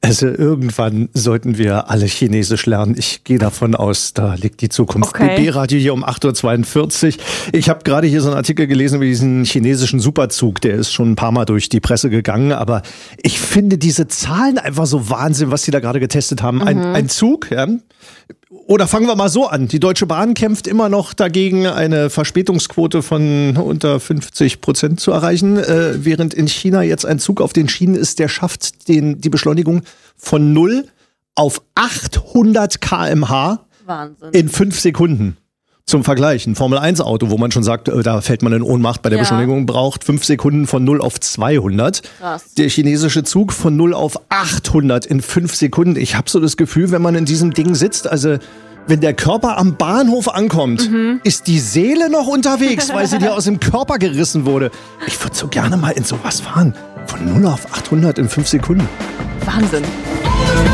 Also irgendwann sollten wir alle Chinesisch lernen. Ich gehe davon aus, da liegt die Zukunft. Okay. BB-Radio hier um 8.42 Uhr. Ich habe gerade hier so einen Artikel gelesen über diesen chinesischen Superzug. Der ist schon ein paar Mal durch die Presse gegangen. Aber ich finde diese Zahlen einfach so Wahnsinn, was die da gerade getestet haben. Ein Zug, ja. Oder fangen wir mal so an. Die Deutsche Bahn kämpft immer noch dagegen, eine Verspätungsquote von unter 50% zu erreichen, während in China jetzt ein Zug auf den Schienen ist, der schafft die Beschleunigung von 0 auf 800 km/h Wahnsinn. in 5 Sekunden. Zum Vergleich, ein Formel-1-Auto, wo man schon sagt, da fällt man in Ohnmacht bei der Beschleunigung, braucht 5 Sekunden von 0 auf 200. Krass. Der chinesische Zug von 0 auf 800 in 5 Sekunden. Ich habe so das Gefühl, wenn man in diesem Ding sitzt, also wenn der Körper am Bahnhof ankommt, ist die Seele noch unterwegs, weil sie dir aus dem Körper gerissen wurde. Ich würde so gerne mal in sowas fahren. Von 0 auf 800 in 5 Sekunden. Wahnsinn.